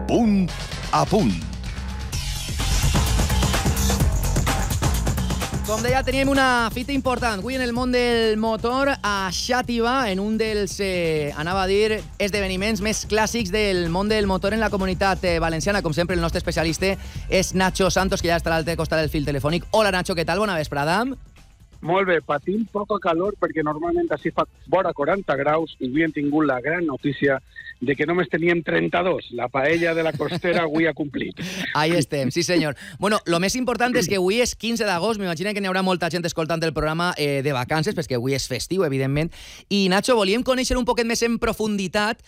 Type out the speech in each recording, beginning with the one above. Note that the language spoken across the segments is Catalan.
Punt a punt. Com deia, tenim una fita important avui en el món del motor a Xàtiva, en un dels, anava a dir, esdeveniments més clàssics del món del motor en la comunitat valenciana. Com sempre, el nostre especialista és Nacho Santos, que ja està a l'altre costat del fil telefònic. Hola, Nacho, què tal? Bona vesprada. Molt bé, patint poca calor perquè normalment així fa vora 40 graus i avui hem tingut la gran notícia de que només teníem 32. La paella de la costera avui ha complit. Ahí estem, sí senyor. Bueno, lo més important és que avui és 15 d'agost, m'imagino que n'hi haurà molta gent escoltant el programa de vacances, perquè avui és festiu, evidentment. I Nacho, volíem conèixer un poquet més en profunditat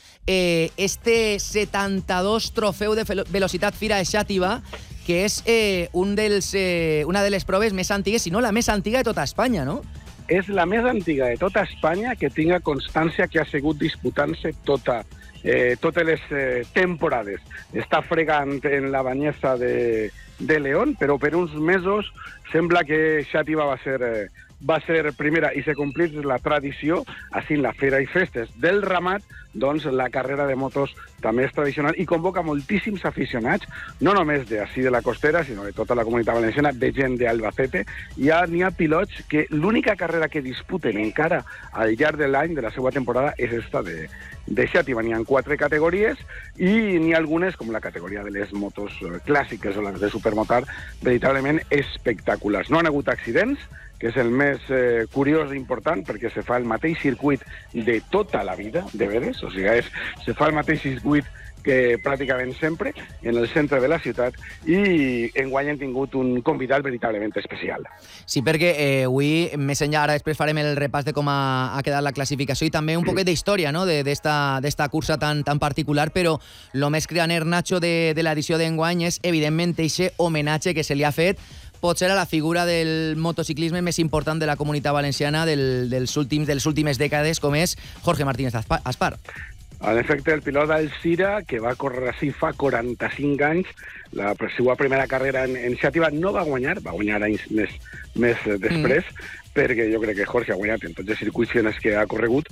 este 72 trofeu de velocitat Fira de Xàtiva, que és una de les proves més antigues, si no la més antiga de tota Espanya, no? És la més antiga de tota Espanya que tinga constància que ha sigut disputant-se totes les temporades. Està fregant en la banyesa de León, però per uns mesos sembla que Xàtiva va ser primera i se complís la tradició, així en la Fera i Festes del Ramat, doncs la carrera de motos també és tradicional i convoca moltíssims aficionats, no només d'ací de la costera, sinó de tota la comunitat valenciana, de gent d'Albacete. N'hi ha pilots que l'única carrera que disputen encara al llarg de l'any de la seva temporada és esta de Xàtiva. N'hi ha 4 categories i n'hi ha algunes, com la categoria de les motos clàssiques o les de supermotard, veritablement espectaculars. No han hagut accidents, que és el més curiós i important, perquè se fa el mateix circuit de tota la vida, de veres, o sigui, se fa el mateix circuit que pràcticament sempre, en el centre de la ciutat, i enguany hem tingut un convidat veritablement especial. Sí, perquè avui, més enllà, ara després farem el repàs de com ha quedat la classificació i també un poquet d'història, no?, d'esta cursa tan particular, però el més cridaner, Nacho, de l'edició d'enguany és, evidentment, aquest homenatge que se li ha fet potser a la figura del motociclisme més important de la comunitat valenciana de les últimes dècades, com és Jorge Martínez Aspar. En efecte, el pilot d'Alzira, que va córrer així fa 45 anys, la seva primera carrera en Xàtiva, no va guanyar anys més després, perquè jo crec que Jorge ha guanyat en tots els circuits en els que ha corregut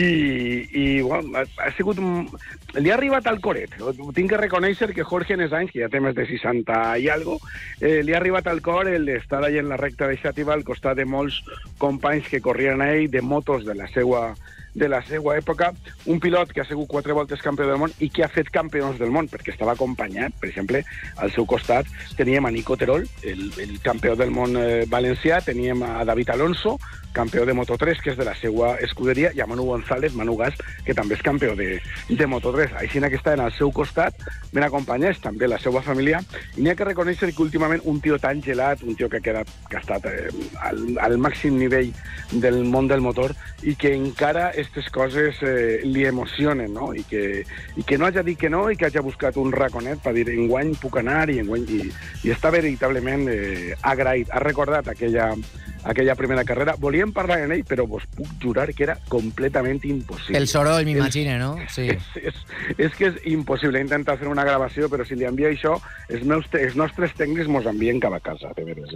i bueno, ha sigut li ha arribat al coret. Tinc que reconèixer que Jorge en els anys, que ja té més de 60 i algo, li ha arribat al cor el d'estar allà en la recta de Xàtiva al costat de molts companys que corrien a ell, de motos de la seva època, un pilot que ha sigut 4 voltes campió del món i que ha fet campions del món, perquè estava acompanyat, per exemple, al seu costat teníem a Nico Terol, el campió del món valencià, teníem a David Alonso, campió de Moto3, que és de la seva escuderia, i a Manu González, Manu Gas, que també és campió de Moto3. Així que estaven al seu costat, ben acompanyats, també la seva família, i n'hi ha que reconèixer que últimament un tio tan gelat, un tio que ha estat al màxim nivell del món del motor, i que encara aquestes coses li emocionen, no? I que no hagi dit que no i que hagi buscat un raconet per dir enguany puc anar i està veritablement agraït. Ha recordat aquella primera carrera. Volíem parlar en ell, però vos puc jurar que era completament impossible. El soroll, m'imagino, no? Sí. És que és impossible intentar fer una gravació, però si li envia això, els nostres tècnics mos envien cap a casa, de veres,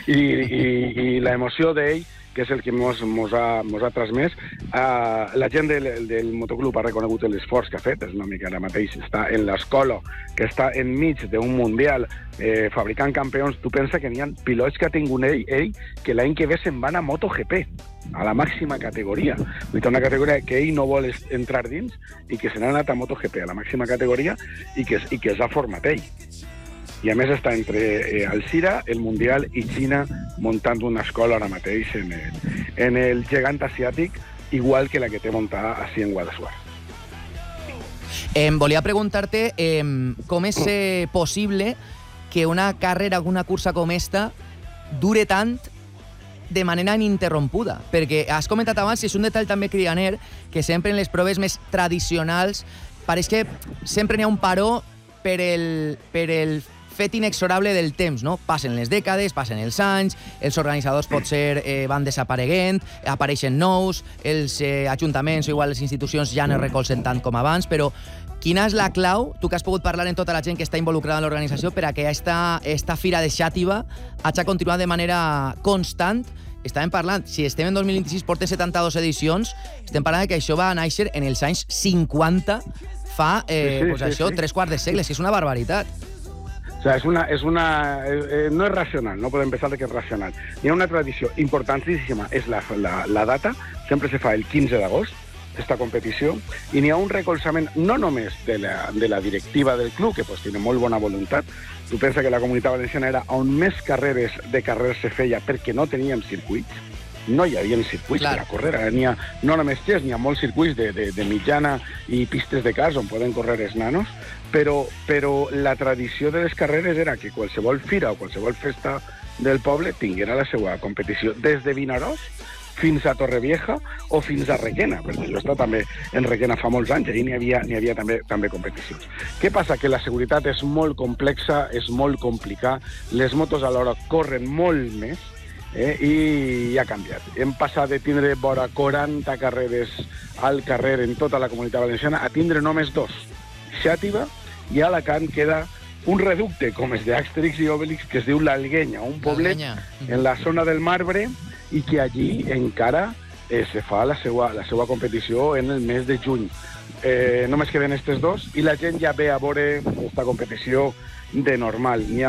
I l'emoció d'ell, que és el que mos ha transmès. La gent del motoclub ha reconegut l'esforç que ha fet, és una mica ara mateix, està en l'escola, que està enmig d'un mundial, fabricant campions. Tu pensa que n'hi ha pilots que ha tingut ell que l'any que ve se'n van a MotoGP, a la màxima categoria. Vull dir, una categoria que ell no vol entrar dins i que se n'ha anat a MotoGP, a la màxima categoria, i que s'ha format ell. I a més està entre Alzira, el Mundial i Xina muntant una escola ara mateix en el gegant asiàtic, igual que la que té muntada així en Guadassuar. Volia preguntar-te com és possible que una carrera, una cursa com esta, dure tant de manera ininterrompuda, perquè has comentat abans, i és un detall també cridaner, que sempre en les proves més tradicionals pareix que sempre n'hi ha un paró per el fet inexorable del temps, no? Passen les dècades, passen els anys, els organitzadors potser van desapareguent, apareixen nous, els ajuntaments o igual les institucions ja no recolzen tant com abans, però quina és la clau, tu que has pogut parlar amb tota la gent que està involucrada en l'organització, per a que esta Fira de Xàtiva hagi continuat de manera constant? Estàvem parlant, si estem en 2026, porten 72 edicions, estem parlant que això va néixer en els anys 50, fa, pues això, 3/4 de segle, que és una barbaritat. O sea, no es racional, no podem pensar que és racional. Hi ha una tradició importantíssima, és la data, sempre se fa el 15 d'agost, esta competició, i n'hi ha un recolzament no només de la directiva del club, que pues, tiene molt bona voluntat. Tu pensa que la Comunitat Valenciana era on més carreres se feia perquè no teníem circuits, no hi havia circuits per a córrer, no només n'hi ha molts circuits de mitjana i pistes de cars on poden córrer els nanos, però la tradició de les carreres era que qualsevol fira o qualsevol festa del poble tinguera la seva competició, des de Vinaròs fins a Torrevieja o fins a Requena, perquè jo he estat també en Requena fa molts anys, i n'hi havia també competicions. Què passa? Que la seguretat és molt complexa, és molt complicada, les motos alhora corren molt més, i ha canviat. Hem passat de tindre vora 40 carreres al carrer en tota la Comunitat Valenciana a tindre només 2. Xàtiva i a Alacant queda un reducte, com és d'Asterix i Obelix, que es diu l'Alguenya, un poblet en la zona del Marbre, i que allí encara se fa la seva competició en el mes de juny. Només queden aquests 2 i la gent ja ve a veure aquesta competició de normal. N'hi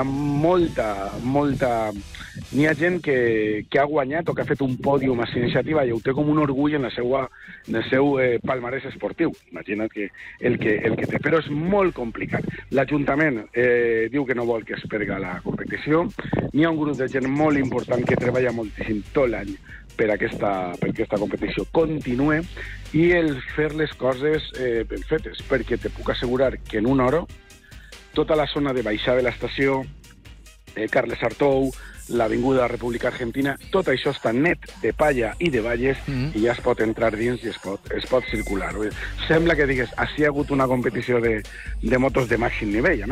ha N'hi ha gent que ha guanyat o que ha fet un pòdium a iniciativa i ho té com un orgull en el seu palmarès esportiu. Imagina't que el que té. Però és molt complicat. L'Ajuntament diu que no vol que es perga la competició. N'hi ha un grup de gent molt important que treballa moltíssim tot l'any perquè aquesta competició continue i el fer les coses ben fetes, perquè te puc assegurar que en una hora tota la zona de baixada de l'estació, Carles Artou, l'Avinguda República Argentina, tot això està net de palla i de valles i ja es pot entrar dins i es pot circular. Sembla que digues, hi ha hagut una competició de motos de màxim nivell.